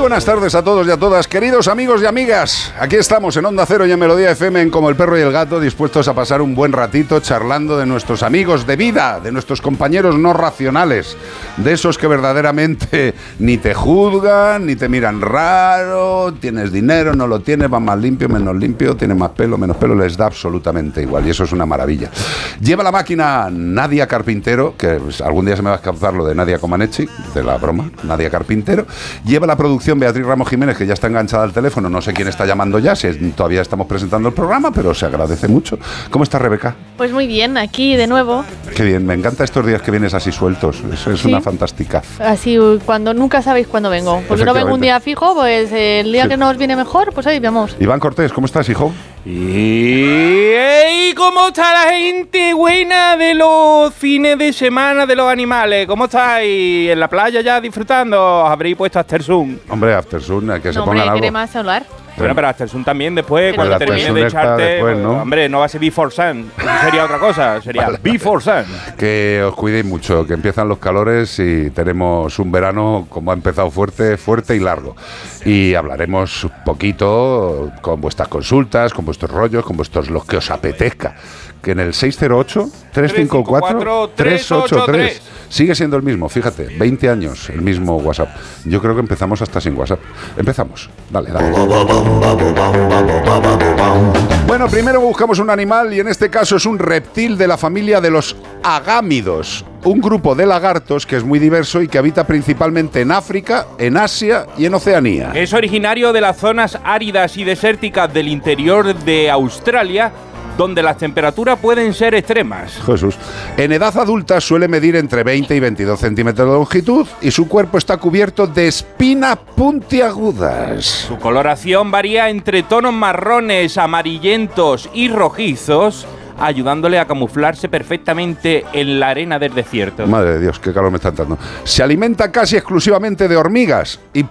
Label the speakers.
Speaker 1: buenas tardes a todos y a todas, queridos amigos y amigas. Aquí estamos en Onda Cero y en Melodía FM, en Como el Perro y el Gato, dispuestos a pasar un buen ratito charlando de nuestros amigos de vida, de nuestros compañeros no racionales, de esos que verdaderamente ni te juzgan, ni te miran raro, tienes dinero, no lo tienes, va más limpio, menos limpio, tiene más pelo, menos pelo, les da absolutamente igual y eso es una maravilla. Lleva la máquina Nadia Carpintero, que algún día se me va a escapar lo de Nadia Comaneci, de la broma, Nadia Carpintero. Lleva la producción Beatriz Ramos Jiménez, que ya está enganchada al teléfono, no sé quién está llamando ya, si todavía estamos presentando el programa, pero se agradece mucho. ¿Cómo estás, Rebeca?
Speaker 2: Pues muy bien, aquí de nuevo.
Speaker 1: Qué bien, me encanta estos días que vienes así sueltos, eso es una fantástica.
Speaker 2: Así, cuando nunca sabéis cuándo vengo, porque no vengo un día fijo, pues el día que nos viene mejor, pues ahí vamos.
Speaker 1: Iván Cortés, ¿cómo estás, hijo?
Speaker 3: ¿Y cómo está la gente buena de los fines de semana de los animales? ¿Cómo estáis en la playa ya disfrutando? ¿Os habréis puesto Aftersun?
Speaker 1: Hombre, Aftersun, que se
Speaker 2: No,
Speaker 1: pongan algo.
Speaker 2: ¿quiere más hablar?
Speaker 3: Bueno, pero Aftersun también después,
Speaker 2: Pero
Speaker 3: cuando
Speaker 2: después.
Speaker 3: termines de echarte...
Speaker 1: Después, ¿no?
Speaker 3: Hombre, no va a ser Before Sun, eso sería otra cosa, sería Before Sun.
Speaker 1: Que os cuidéis mucho, que empiezan los calores y tenemos un verano como ha empezado fuerte y largo. Y hablaremos un poquito con vuestras consultas, con vuestros rollos, con vuestros los que os apetezca. Que en el 608-354-383 sigue siendo el mismo, fíjate, 20 años el mismo WhatsApp. Yo creo que empezamos hasta sin WhatsApp. Empezamos, dale. Bueno, primero buscamos un animal y en este caso es un reptil de la familia de los agámidos, un grupo de lagartos que es muy diverso y que habita principalmente en África, en Asia y en Oceanía.
Speaker 3: Es originario de las zonas áridas y desérticas del interior de Australia, donde las temperaturas pueden ser extremas.
Speaker 1: Jesús. En edad adulta suele medir entre 20 y 22 centímetros de longitud y su cuerpo está cubierto de espinas puntiagudas.
Speaker 3: Su coloración varía entre tonos marrones, amarillentos y rojizos, ayudándole a camuflarse perfectamente en la arena del desierto.
Speaker 1: Madre de Dios, qué calor me está entrando. Se alimenta casi exclusivamente de hormigas y